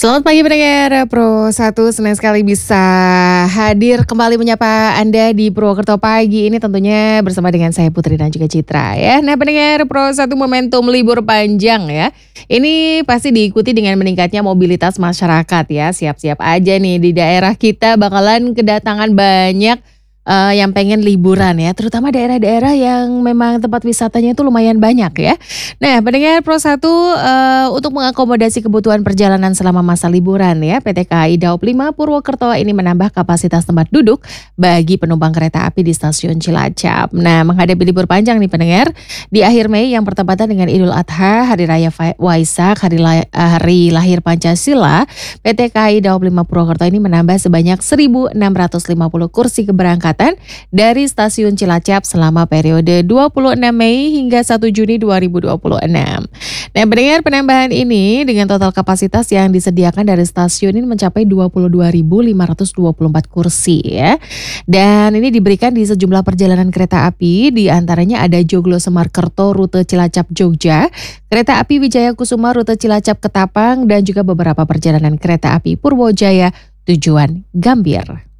Selamat pagi pendengar Pro 1, senang sekali bisa hadir kembali menyapa Anda di Purwokerto pagi ini tentunya bersama dengan saya Putri dan juga Citra ya. Nah pendengar Pro 1 momentum libur panjang ya. Ini pasti diikuti dengan meningkatnya mobilitas masyarakat ya. Siap-siap aja nih di daerah kita bakalan kedatangan banyak yang pengen liburan ya, terutama daerah-daerah yang memang tempat wisatanya itu lumayan banyak ya. Nah, pendengar Pro 1 untuk mengakomodasi kebutuhan perjalanan selama masa liburan ya, PT KAI Daop 5 Purwokerto ini menambah kapasitas tempat duduk bagi penumpang kereta api di stasiun Cilacap. Nah, menghadapi libur panjang nih pendengar, di akhir Mei yang bertepatan dengan Idul Adha, Hari Raya Waisak, Hari Lahir Pancasila, PT KAI Daop 5 Purwokerto ini menambah sebanyak 1.650 kursi keberangkatan dari stasiun Cilacap selama periode 26 Mei hingga 1 Juni 2026. Nah, pendengar penambahan ini dengan total kapasitas yang disediakan dari stasiun ini mencapai 22.524 kursi ya. Dan ini diberikan di sejumlah perjalanan kereta api, di antaranya ada Joglo Semarkerto rute Cilacap Jogja, kereta api Wijaya Kusuma rute Cilacap Ketapang, dan juga beberapa perjalanan kereta api Purwojaya tujuan Gambir.